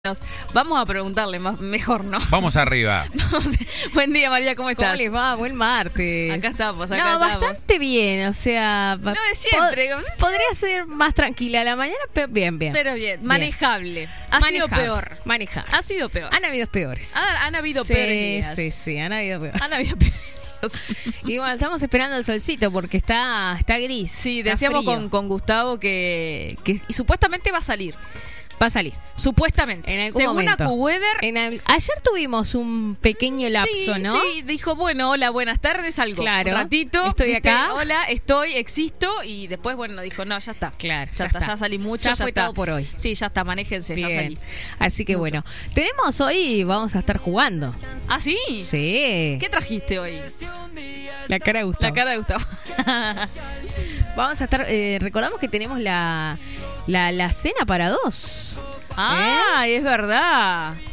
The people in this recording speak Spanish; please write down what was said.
Vamos a preguntarle mejor, ¿no? Vamos arriba. Buen día, María, ¿cómo estás? ¿Cómo les va? Buen martes. Acá estamos. Bastante bien, o sea... Lo de siempre. Podría ser más tranquila la mañana, pero bien. Pero bien, manejable. Ha sido peor. Manejable. Ha sido peor. Han habido peores. Han habido peores. Sí, han habido peores. Han habido peores. Y bueno, estamos esperando el solcito porque está gris. Sí, decíamos con Gustavo que supuestamente va a salir. Va a salir. Supuestamente. En algún según momento. AccuWeather. Ayer tuvimos un pequeño lapso, ¿no? Sí, dijo, bueno, hola, buenas tardes, algo. Claro. Un ratito. Estoy acá. Hola, existo. Y después, bueno, dijo, no, ya está. Claro. Ya salí mucho. Ya fue está. todo por hoy. Sí, ya está, manéjense, Bien. ya salí. Así que bueno, tenemos hoy, vamos a estar jugando. ¿Ah, sí? Sí. ¿Qué trajiste hoy? La cara de Gustavo. La cara de Gustavo. Vamos a estar, recordamos que tenemos la cena para dos. Ah, es verdad.